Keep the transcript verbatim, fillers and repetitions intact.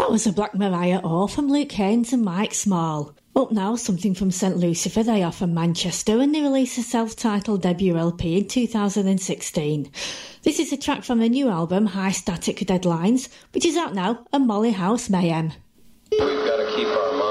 That was a Black Mariah Ore from Luke Haynes and Mike Small. Up now, something from Saint Lucifer. They are from Manchester and they released a self-titled debut L P in two thousand sixteen. This is a track from the new album High Static Deadlines, which is out now, and Molly House Mayhem. We've got to keep our